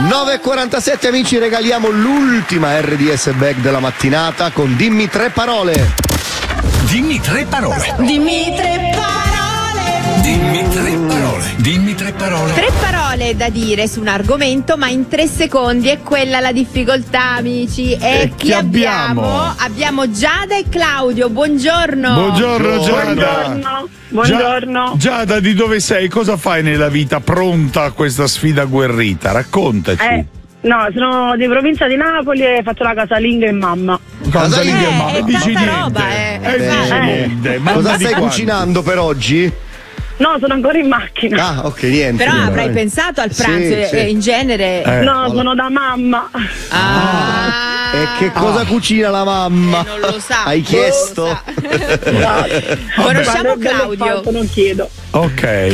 9:47 amici, regaliamo l'ultima RDS bag della mattinata con Dimmi tre parole. Dimmi tre parole. Dimmi tre parole. Dimmi tre parole. Dimmi tre parole. Tre parole da dire su un argomento, ma in 3 secondi. È quella la difficoltà, amici. E chi abbiamo? Abbiamo Giada e Claudio. Buongiorno. Buongiorno Giada. Buongiorno. Giada, di dove sei? Cosa fai nella vita pronta a questa sfida agguerrita? Raccontaci. No, sono di provincia di Napoli e faccio la casalinga e mamma. Casalinga e mamma. è Dici tanta niente. roba, Dici niente. Mamma Cosa di stai quanto? cucinando per oggi? No, sono ancora in macchina. Ah, ok, niente. Però niente. avrai pensato al pranzo, Sì. in genere. No, sono da mamma. E che cosa cucina la mamma? Non lo sa. Hai chiesto? Conosciamo Quando è bello Claudio. fatto, non chiedo. Ok.